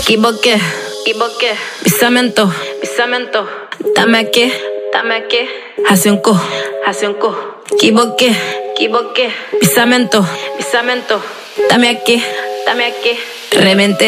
Equivoqué, pisamento, dame aquí, hace un co, equivoqué, pisamento, dame aquí, reventé.